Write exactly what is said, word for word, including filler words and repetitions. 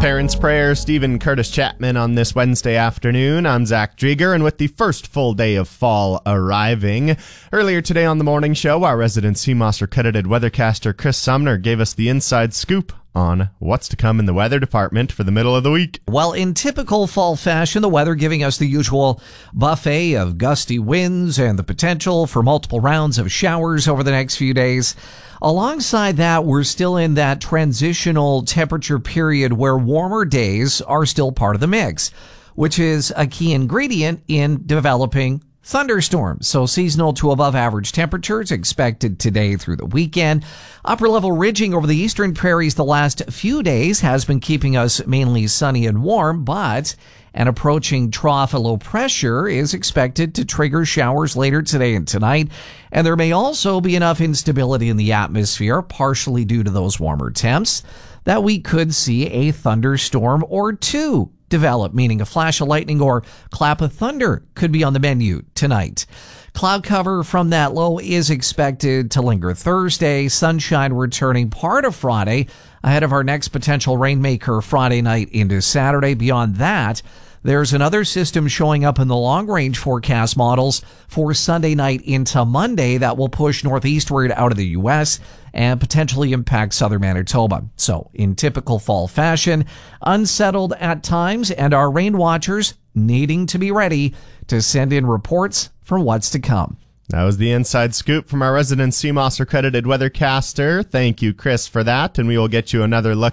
Parents' Prayer, Stephen Curtis Chapman on this Wednesday afternoon. I'm Zach Drieger, and with the first full day of fall arriving, earlier today on the morning show, our resident Sea Moss accredited weathercaster Chris Sumner gave us the inside scoop on what's to come in the weather department for the middle of the week. Well, in typical fall fashion, the weather giving us the usual buffet of gusty winds and the potential for multiple rounds of showers over the next few days. Alongside that, we're still in that transitional temperature period where warmer days are still part of the mix, which is a key ingredient in developing thunderstorms. So seasonal to above average temperatures expected today through the weekend. Upper level ridging over the eastern prairies the last few days has been keeping us mainly sunny and warm, but an approaching trough of low pressure is expected to trigger showers later today and tonight. And there may also be enough instability in the atmosphere, partially due to those warmer temps, that we could see a thunderstorm or two develop, meaning a flash of lightning or clap of thunder could be on the menu tonight. Cloud cover from that low is expected to linger Thursday, sunshine returning part of Friday ahead of our next potential rainmaker Friday night into Saturday. Beyond that, there's another system showing up in the long-range forecast models for Sunday night into Monday that will push northeastward out of the U S and potentially impact southern Manitoba. So, in typical fall fashion, unsettled at times, and our rain watchers needing to be ready to send in reports from what's to come. That was the inside scoop from our resident Sea Moss accredited weathercaster. Thank you, Chris, for that, and we will get you another look